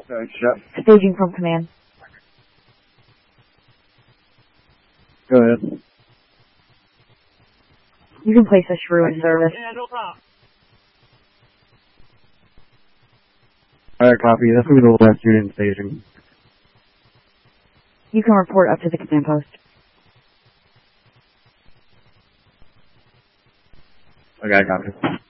Staging from command. Go ahead. You can place a shrew in service. Alright, copy. That's going to be the last unit in staging. You can report up to the command post. Okay, copy.